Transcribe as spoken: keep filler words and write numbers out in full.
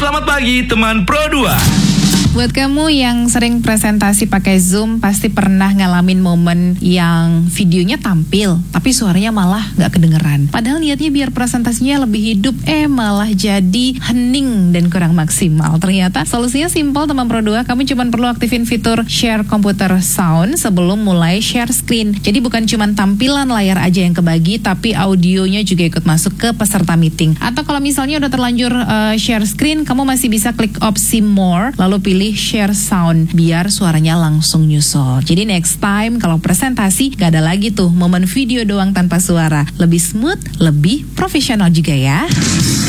Selamat pagi teman Pro dua. Buat kamu yang sering presentasi pakai Zoom, pasti pernah ngalamin momen yang videonya tampil, tapi suaranya malah gak kedengeran. Padahal niatnya biar presentasinya lebih hidup, eh malah jadi hening dan kurang maksimal. Ternyata solusinya simpel teman Pro dua, kamu cuma perlu aktifin fitur Share Computer Sound sebelum mulai share screen. Jadi bukan cuma tampilan layar aja yang kebagi, tapi audionya juga ikut masuk ke peserta meeting. Atau kalau misalnya udah terlanjur uh, share screen, kamu masih bisa klik opsi More, lalu pilih share sound biar suaranya langsung nyusul. Jadi next time kalau presentasi gak ada lagi tuh momen video doang tanpa suara. Lebih smooth, lebih profesional juga ya.